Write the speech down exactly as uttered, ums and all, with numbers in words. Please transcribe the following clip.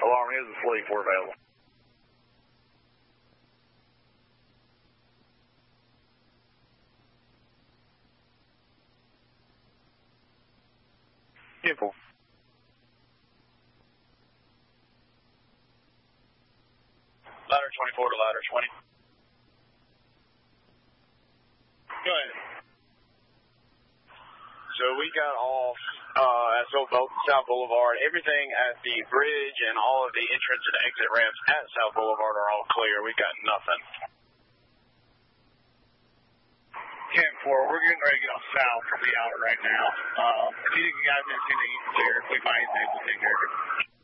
Alarm is asleep. We're available. Vehicle. Ladder twenty-four to ladder twenty. Go ahead. So we got off uh, at South Boulevard. Everything at the bridge and all of the entrance and exit ramps at South Boulevard are all clear. We got nothing. ten four, we're getting ready to get off south from the out right now. Uh, if you guys didn't see the east clear, if we find anything, we'll take care of it.